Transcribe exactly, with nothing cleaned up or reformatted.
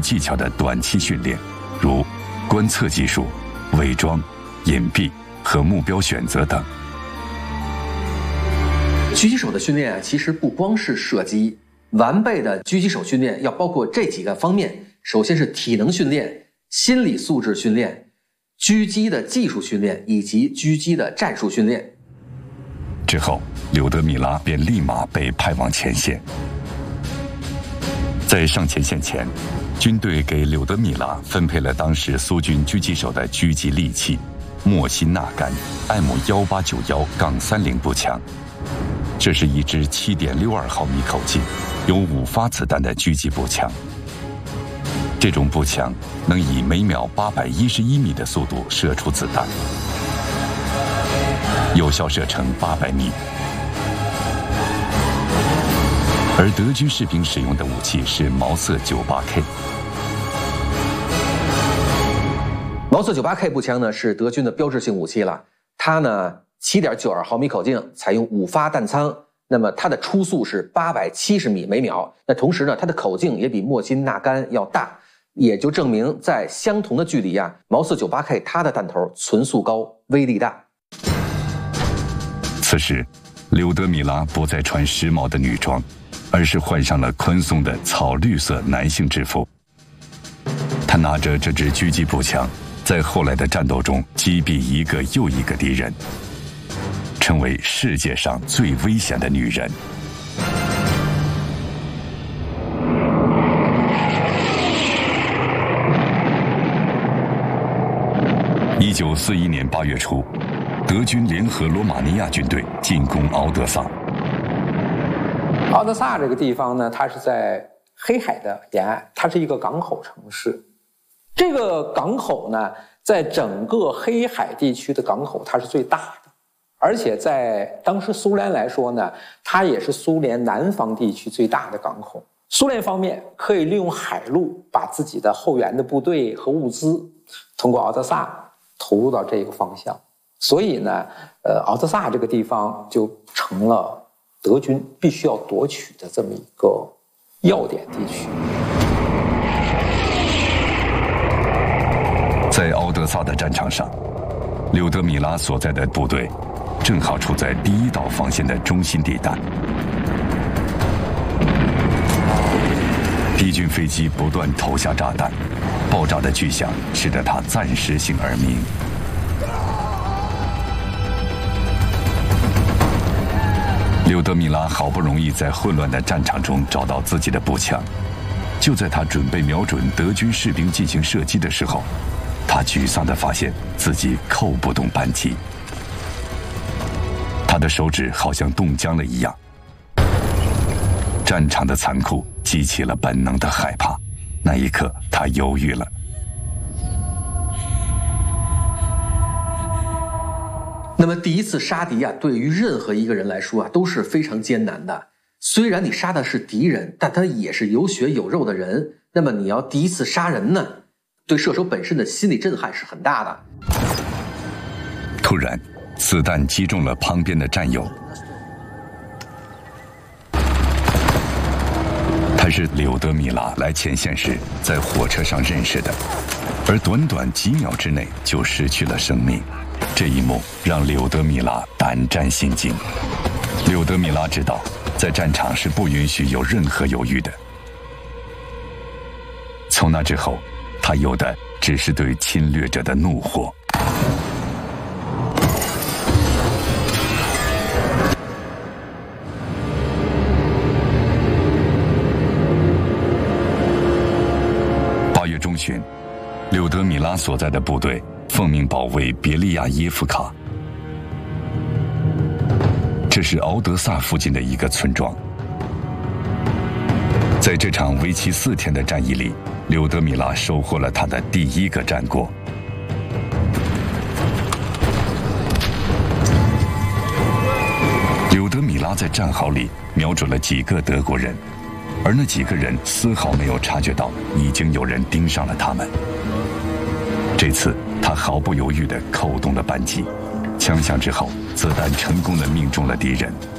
技巧的短期训练，如观测技术、伪装、隐蔽和目标选择等。 狙击手的训练啊，其实不光是射击，完备的狙击手训练要包括这几个方面。首先是体能训练、心理素质训练、狙击的技术训练以及狙击的战术训练。 之后，柳德米拉便立马被派往前线。在上前线前，军队给柳德米拉分配了当时苏军狙击手的狙击利器——莫辛纳甘 M 一八九一杠三零步枪。这是一支 七点六二毫米口径、有五发子弹的狙击步枪。这种步枪能以每秒八百一十一米的速度射出子弹，有效射程八百米。而德军士兵使用的武器是毛瑟 九八 K。 毛瑟 九八 K 步枪呢是德军的标志性武器了，它呢 七点九二毫米口径，采用五发弹仓，那么它的初速是八百七十米每秒。那同时呢，它的口径也比莫辛纳甘要大，也就证明在相同的距离啊，毛瑟 九八 K 它的弹头存速高，威力大。 此时，柳德米拉不再穿时髦的女装，而是换上了宽松的草绿色男性制服。他拿着这支狙击步枪，在后来的战斗中击毙一个又一个敌人，成为世界上最危险的女人。一九四一年八月初，德军联合罗马尼亚军队进攻敖德萨。 敖德萨这个地方呢，它是在黑海的沿岸，它是一个港口城市。这个港口呢，在整个黑海地区的港口，它是最大的，而且在当时苏联来说呢，它也是苏联南方地区最大的港口。苏联方面可以利用海路把自己的后援的部队和物资通过敖德萨投入到这个方向，所以呢，呃，敖德萨这个地方就成了德军必须要夺取的这么一个要点地区。 在敖德萨的战场上，柳德米拉所在的部队正好处在第一道防线的中心地带。敌军飞机不断投下炸弹，爆炸的巨响使得他暂时性耳鸣。柳德米拉好不容易在混乱的战场中找到自己的步枪，就在他准备瞄准德军士兵进行射击的时候，他沮丧地发现自己扣不动扳机，他的手指好像冻僵了一样。战场的残酷激起了本能的害怕，那一刻他犹豫了。 那么第一次杀敌啊，对于任何一个人来说啊，都是非常艰难的。虽然你杀的是敌人，但他也是有血有肉的人。那么你要第一次杀人呢，对射手本身的心理震撼是很大的。 突然，子弹击中了旁边的战友。他是柳德米拉来前线时在火车上认识的，而短短几秒之内就失去了生命。这一幕让柳德米拉胆战心惊。柳德米拉知道，在战场是不允许有任何犹豫的。从那之后，他有的只是对侵略者的怒火。八月中旬，柳德米拉所在的部队奉命保卫别利亚耶夫卡，这是敖德萨附近的一个村庄。在这场为期四天的战役里，柳德米拉收获了他的第一个战果。柳德米拉在战壕里瞄准了几个德国人，而那几个人丝毫没有察觉到已经有人盯上了他们。这次他毫不犹豫地扣动了扳机，枪响之后，子弹成功地命中了敌人。